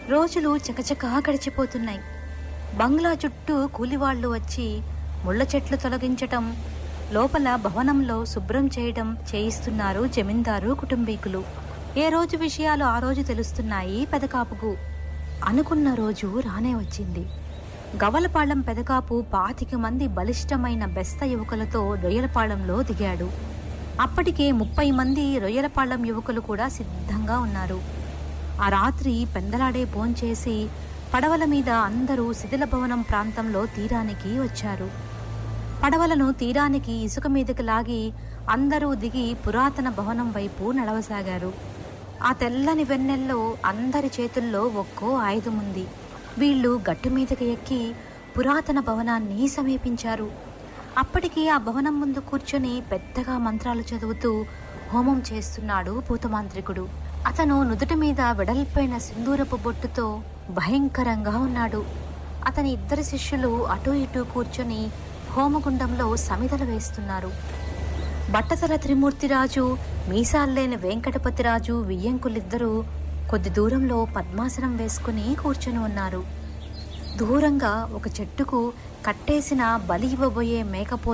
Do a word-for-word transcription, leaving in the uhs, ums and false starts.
రోజులు చకచకా గడిచిపోతున్నాయి. బంగ్లా చుట్టూ కూలివాళ్లు వచ్చి ముళ్ళ చెట్లు తొలగించటం, లోపల భవనంలో శుభ్రం చేయడం చేయిస్తున్నారు జమీందారు కుటుంబీకులు. ఏ రోజు విషయాలు ఆ రోజు తెలుస్తున్నాయి పెదకాపుకు. అనుకున్న రోజు రానే వచ్చింది. గవలపాళెం పెదకాపు పాతిక మంది బలిష్టమైన బెస్త యువకులతో రొయ్యలపాళెంలో దిగాడు. అప్పటికే ముప్పై మంది రొయ్యలపాళెం యువకులు కూడా సిద్ధంగా ఉన్నారు. ఆ రాత్రి పెందలాడే భోంచేసి పడవల మీద అందరూ శిథిల భవనం ప్రాంతంలో తీరానికి వచ్చారు. పడవలను తీరానికి ఇసుక మీదకి లాగి అందరూ దిగి పురాతన భవనం వైపు నడవసాగారు. ఆ తెల్లని వెన్నెల్లో అందరి చేతుల్లో ఒక్కో ఆయుధముంది. వీళ్లు గట్టు మీదకి ఎక్కి పురాతన భవనాన్ని సమీపించారు. అప్పటికి ఆ భవనం ముందు కూర్చొని పెద్దగా మంత్రాలు చదువుతూ హోమం చేస్తున్నాడు భూతమాంత్రికుడు. అతను నుదుటి మీద వెడల్పైన సింధూరపు బొట్టుతో భయంకరంగా ఉన్నాడు. అతని ఇద్దరు శిష్యులు అటూ ఇటూ కూర్చొని హోమగుండంలో సమిధలు వేస్తున్నారు. బట్టతల త్రిమూర్తిరాజు, మీసాల్లేని వెంకటపతిరాజు వియ్యంకులిద్దరూ కొద్ది దూరంలో పద్మాసనం వేసుకుని కూర్చొని ఉన్నారు. దూరంగా ఒక చెట్టుకు కట్టేసిన బలి ఇవ్వబోయే మేకపోతు